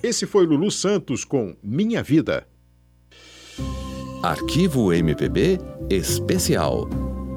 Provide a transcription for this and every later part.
Esse foi Lulu Santos com Minha Vida. Arquivo MPB Especial.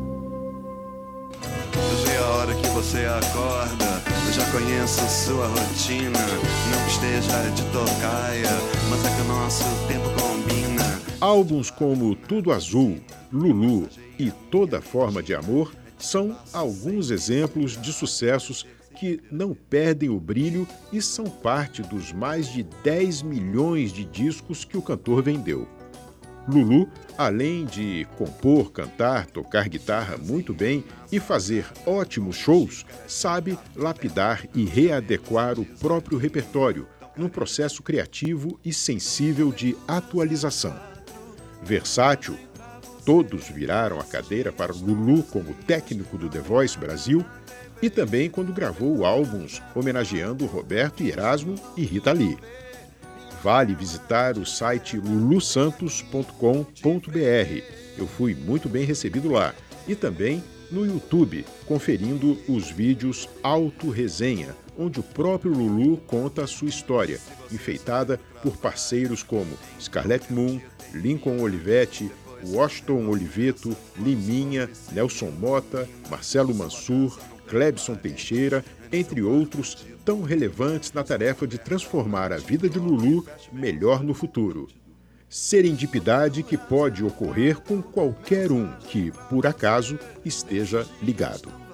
Eu sei a hora que você acorda, eu já conheço sua rotina. Não que esteja de tocaia, mas é que o nosso tempo combina. Álbuns como Tudo Azul, Lulu e Toda Forma de Amor são alguns exemplos de sucessos que não perdem o brilho e são parte dos mais de 10 milhões de discos que o cantor vendeu. Lulu, além de compor, cantar, tocar guitarra muito bem e fazer ótimos shows, sabe lapidar e readequar o próprio repertório num processo criativo e sensível de atualização. Versátil, todos viraram a cadeira para Lulu como técnico do The Voice Brasil e também quando gravou álbuns homenageando Roberto e Erasmo e Rita Lee. Vale visitar o site lulusantos.com.br. Eu fui muito bem recebido lá. E também no YouTube, conferindo os vídeos Auto Resenha, onde o próprio Lulu conta a sua história, enfeitada por parceiros como Scarlett Moon, Lincoln Olivetti, Washington Oliveto, Liminha, Nelson Mota, Marcelo Mansur, Clebson Teixeira, entre outros, tão relevantes na tarefa de transformar a vida de Lulu melhor no futuro. Serendipidade que pode ocorrer com qualquer um que, por acaso, esteja ligado.